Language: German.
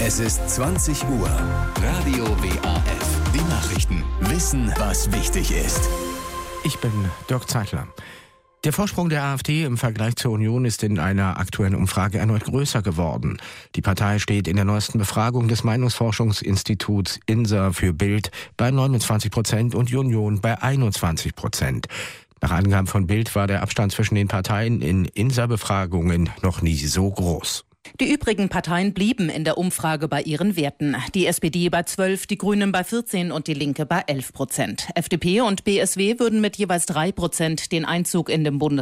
Es ist 20 Uhr. Radio WAF. Die Nachrichten. Wissen, was wichtig ist. Ich bin Dirk Zeitler. Der Vorsprung der AfD im Vergleich zur Union ist in einer aktuellen Umfrage erneut größer geworden. Die Partei steht in der neuesten Befragung des Meinungsforschungsinstituts INSA für Bild bei 29% und Union bei 21%. Nach Angaben von Bild war der Abstand zwischen den Parteien in INSA-Befragungen noch nie so groß. Die übrigen Parteien blieben in der Umfrage bei ihren Werten. Die SPD bei 12, die Grünen bei 14 und die Linke bei 11%. FDP und BSW würden mit jeweils 3% den Einzug in den Bundestag